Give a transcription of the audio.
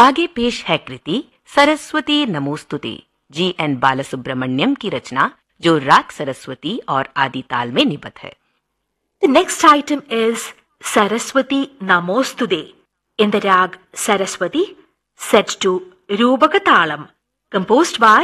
आगे पेश है कृति सरस्वती नमोस्तुते, जी.एन. बालासुब्रमण्यम की रचना, जो राग सरस्वती और आदि ताल में निबद्ध है। The next item is Saraswati Namostude in the rag Saraswati, set to Rupaka Talam, composed by